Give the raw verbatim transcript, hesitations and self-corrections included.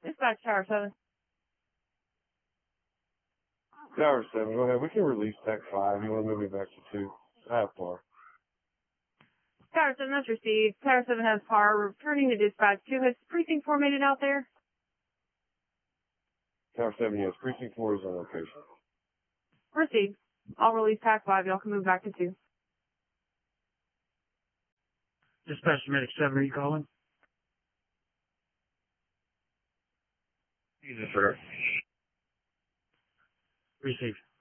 Dispatch Tower seven. Tower seven, go ahead. We can release Tech five. You want to move me back to two? I have par. Tower seven, that's received. Tower seven has par. Returning to dispatch two. Has precinct four made it out there? Tower seven, yes. Precinct four is on location. Received. I'll release Tac five. Y'all can move back to two. Dispatch to Medic seven, are you calling? Yes, sir. Received.